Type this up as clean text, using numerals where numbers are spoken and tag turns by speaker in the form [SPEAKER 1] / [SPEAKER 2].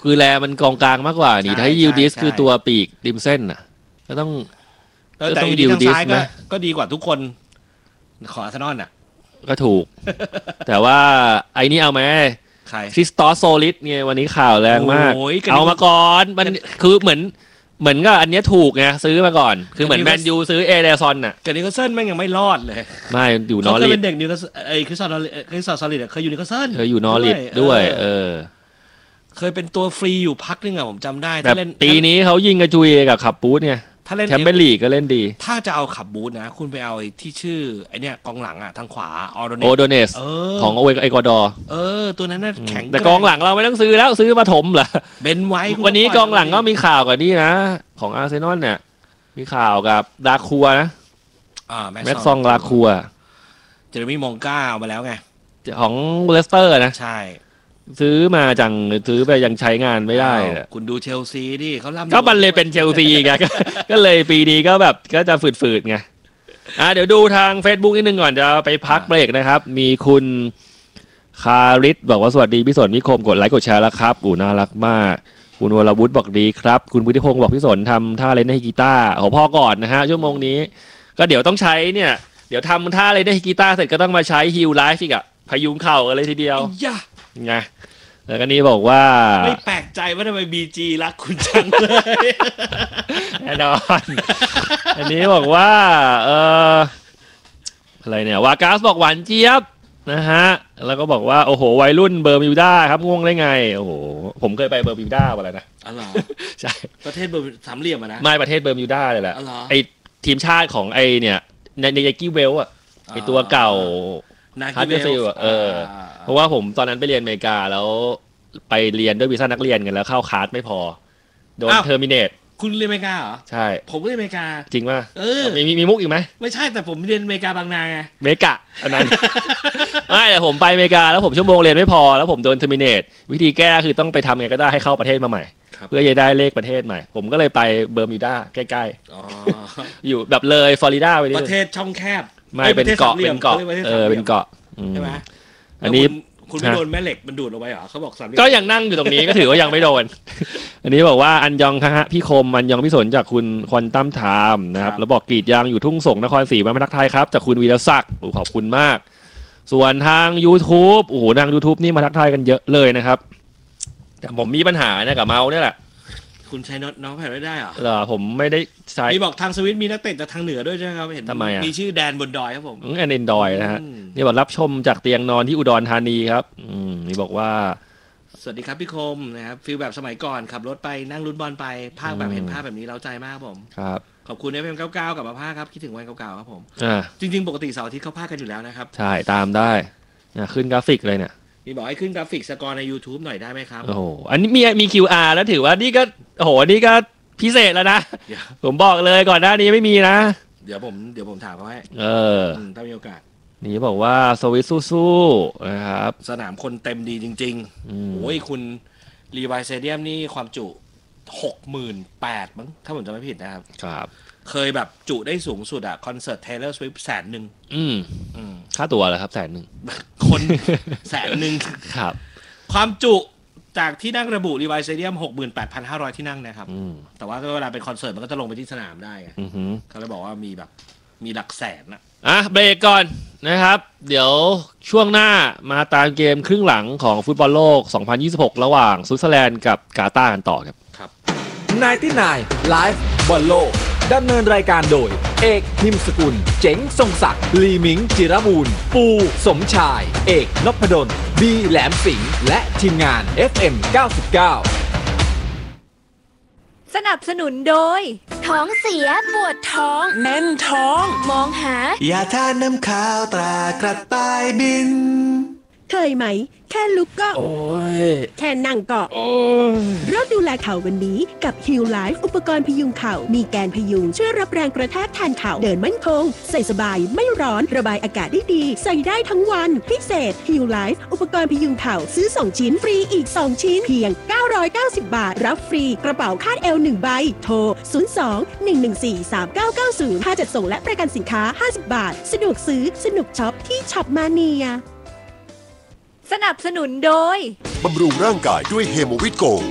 [SPEAKER 1] คือแลมันกองกลางมากกว่านี่ถ้ายิลดิสคือตัวปีกริมเส้นน่ะก็ต้อง
[SPEAKER 2] แต่ยิลดิสก็ดีกว่าทุกคนขออาร์เซนอลน่ะ
[SPEAKER 1] ก็ถูก แต่ว่าไอ้นี่เอาไหมคริสตอสโซลิสไงวันนี้ข่าวแรงมากเอามาก่อนมันคือเหมือนก็อันนี้ถูกไงซื้อมาก่อนคือเหมือนแมนยูซื้อเอเดซอนน่ะ
[SPEAKER 2] แต่นิวคาสเซิลแม่งยังไม่รอดเลย
[SPEAKER 1] ไม่อยู่นอริท
[SPEAKER 2] เขาเป็นเด็กนิวคาสเซิลไอ้คริสตอสโซลิสเคยอยู่นิวคาสเซิล
[SPEAKER 1] เคยอยู่นอริทด้วย
[SPEAKER 2] เคยเป็นตัวฟรีอยู่พักนึงอะผมจำได้
[SPEAKER 1] ถ้าเล่นปีนี้เขายิงกระจุยกับขับบูธไง
[SPEAKER 2] ถ้าเล่น
[SPEAKER 1] แชมเปี้ยนลีกก็เล่นดี
[SPEAKER 2] ถ้าจะเอาขับบูธนะคุณไปเอาที่ชื่อไอเนี้ยกองหลังอะทางขวาโอ
[SPEAKER 1] โดเนสของเอกวาดอร์
[SPEAKER 2] ตัวนั้นน่ะแข็ง
[SPEAKER 1] แต่กองหลังเราไม่ต้องซื้อแล้วซื้อมาถมเหรอ
[SPEAKER 2] เบนไว้
[SPEAKER 1] วันนี้กองหลังก็มีข่าวกับนี่นะของอาร์เซนอลเนี่ยมีข่าวกับดาคัวนะแม็กซองดาคัว
[SPEAKER 2] เจอร์มี่มองก้าเอามาแล้วไง
[SPEAKER 1] ของเลสเตอร์นะ
[SPEAKER 2] ใช่
[SPEAKER 1] ซื้อมาจังซื้อไปยังใช้งานไม่ได้
[SPEAKER 2] คุณดูเชลซีดิเขาล่ำ
[SPEAKER 1] ก็มันเลยเป็นเชลซีไงก็เลยปีนี้ก็แบบก็จะฝืดๆไงเดี๋ยวดูทาง Facebook นิดนึงก่อนจะไปพักเบรกนะครับมีคุณคาริสบอกว่าสวัสดีพี่สนพี่คมกดไลค์กดแชร์แล้วครับน่ารักมากคุณวรวุฒิบอกดีครับคุณพุทธิพงศ์บอกพี่สนทำท่าเล่นให้กีตาร์พ่อก่อนนะฮะชั่วโมงนี้ก็เดี๋ยวต้องใช้เนี่ยเดี๋ยวทำท่าเล่นให้กีตาร์เสร็จก็ต้องมาใช้ฮิลไลฟ์อีกพยุงเข่ากันเลยทีเดียวไงแล้วก็นี่บอกว่า
[SPEAKER 2] ไม่แปลกใจว่าทำไมบีจีรักคุณจังเลย
[SPEAKER 1] แน่นอนอันนี้บอกว่าอะไรเนี่ยวากาสบอกหวานเจี๊ยบนะฮะแล้วก็บอกว่าโอ้โหวัยรุ่นเบอร์มิวด้าครับง่วงได้ไงโอ้โหผมเคยไปเบอร์มิวด้าอะไรนะ
[SPEAKER 2] อ๋อเหรอ
[SPEAKER 1] ใช่
[SPEAKER 2] ประเทศเบอร์สามเหลี่ยมนะ
[SPEAKER 1] ไม่ประเทศเบอร์มิวด้าเลยแหละไอทีมชาติของไอเนี่ยในยากิเวลอะไอตัวเก่า
[SPEAKER 2] ฮาร์ด
[SPEAKER 1] ซิลเพราะว่าผมตอนนั้นไปเรียนอเมริกาแล้วไปเรียนด้วยวีซ่านักเรียนกันแล้วเข้าคลาสไม่พอโดนเทอร์มิเนต
[SPEAKER 2] คุณเรียนอเมริกาเหรอ
[SPEAKER 1] ใช่
[SPEAKER 2] ผมก็เรียนอเมริกา
[SPEAKER 1] จริงป่ะมีมุกอีกไหม
[SPEAKER 2] ไม่ใช่แต่ผมเรียนอเมริกาบางนาไง
[SPEAKER 1] เมกะอันนั้นไม่แต่ผมไปอเมริกาแล้วผมชั่วโมงเรียนไม่พอแล้วผมโดนเทอร์มิเนตวิธีแก้คือต้องไปทำไงก็ได้ให้เข้าประเทศมาใหม่เพื่อจะได้เลขประเทศใหม่ผมก็เลยไปเบอร์มิวดาใกล้ๆอยู่แบบเลยฟลอริดาไป
[SPEAKER 2] ประเทศช่องแคบ
[SPEAKER 1] ไม่เป็นเกาะเป็นเกาะเป็นเกาะ
[SPEAKER 2] ใช่ไหม
[SPEAKER 1] อันนี้
[SPEAKER 2] คุณไม่โดนแม่เหล็กมันดูดลงไปเหรอเขาบอก3
[SPEAKER 1] ก็ยังนั่งอยู่ตรงนี้ก็ถือว่ายังไม่โดนอันนี้บอกว่าอันยองฮะพี่คมอันยองพี่สนจากคุณควอนตัมไทม์นะครับแล้วบอกกรีดยางอยู่ทุ่งส่งนครศรีมาทักทายครับจากคุณวีรศักดิ์ขอบคุณมากส่วนทาง YouTube โอ้โหทาง YouTube นี่มาทักทายกันเยอะเลยนะครับแต่ผมมีปัญหาเนี่ยกับเมาส์เนี่ยแหละ
[SPEAKER 2] คุณใช้น้องแผ่นไม่ได้
[SPEAKER 1] เหรอผมไม่ได้ใช้
[SPEAKER 2] มีบอกทางสวิตมีนักเตะจากทางเหนือด้วยใช่ไหมครับเห็นมีชื่อแดนบนดอยครับผม
[SPEAKER 1] แอนดอยนะฮะนี่บอกรับชมจากเตียงนอนที่อุดรธานีครับนี่บอกว่า
[SPEAKER 2] สวัสดีครับพี่คมนะครับฟีลแบบสมัยก่อนขับรถไปนั่งลุ้นบอลไปภาคแบบเห็นภาพแบบนี้เร้าใจมากผม
[SPEAKER 1] ครับ
[SPEAKER 2] ขอบคุณFM99กับมาภาคครับคิดถึงวันเก่าๆครับผมจริงๆปกติเสาร์อาทิตย์เขาภาคกันอยู่แล้วนะครับ
[SPEAKER 1] ใช่ตามได้ขึ้นกราฟิกเลยเนี่ย
[SPEAKER 2] มีบอกให้ขึ้นกราฟิกสกอร์ใน YouTube หน่อยได้ไหมครับ
[SPEAKER 1] โอ้โหอันนี้มี QR แล้วถือว่านี่ก็โอ้โหนี่ก็พิเศษแล้วนะผมบอกเลยก่อนหน้านี้ไม่มีนะ
[SPEAKER 2] เดี๋ยวผมถามเขาให้ถ้ามีโอกาส
[SPEAKER 1] นี่บอกว่าสวิสสู้ๆนะครับ
[SPEAKER 2] สนามคนเต็มดีจริงๆโอ้ยคุณรีไวซ์สเตเดียมนี่ความจุ 68,000 มั้งถ้าผมจำไม่ผิดนะครับ
[SPEAKER 1] ครับ
[SPEAKER 2] เคยแบบจุได้สูงสุดอะคอนเสิร์ต Taylor Swift
[SPEAKER 1] 100,000ค่าตั๋วเหรอครับ
[SPEAKER 2] คน100,000
[SPEAKER 1] ครับ
[SPEAKER 2] ความจุจากที่นั่งระบุรีไวซ์สเตเดียม 68,500 ที่นั่งนะครับแต่ว่าเวลาเป็นคอนเสิร์ตมันก็จะลงไปที่สนามได้เขาเลยบอกว่ามีแบบมีหลักแสน
[SPEAKER 1] เบรกก่อนนะครับเดี๋ยวช่วงหน้ามาตามเกมครึ่งหลังของฟุตบอลโลก2026ระหว่างสวิตเซอร์แลนด์กับกาตาร์กันต่อ
[SPEAKER 2] ครับ
[SPEAKER 3] 99 Live บอลโลกดำเนินรายการโดยเอกนิมสกุลเจ๋งทรงศักดิ์ลีมิงจิรบูรณ์ปูสมชายเอกนพดลบีแหลมสิงห์และทีมงาน FM 99
[SPEAKER 4] สนับสนุนโดย
[SPEAKER 5] ท้องเสียปวดท้อง
[SPEAKER 3] แน่นท้อง
[SPEAKER 5] มองหาย
[SPEAKER 3] าทาน้ำข้าวตรากระต่ายบิน
[SPEAKER 6] เคยไหมแค่ลุกก็
[SPEAKER 1] โอ้ย
[SPEAKER 6] แค่นั่งก็โอ้ยเริ่มดูแลเข่าวันนี้กับ Heal Life อุปกรณ์พยุงเข่ามีแกนพยุงช่วยรับแรงกระแทกแทนเข่าเดินมั่นคงใส่สบายไม่ร้อนระบายอากาศได้ดีใส่ได้ทั้งวันพิเศษ Heal Life อุปกรณ์พยุงเข่าซื้อ2ชิ้นฟรีอีก2ชิ้นเพียง990 บาทรับฟรีกระเป๋าคาดเอว1ใบโทร02-114-3990ค่าจัดส่งและประกันสินค้า50 บาทสะดวกซื้อสนุกช็อปที่ช็อปมาเนีย
[SPEAKER 4] สนับสนุนโดย
[SPEAKER 7] บำรุงร่างกายด้วยเฮโมวิตโก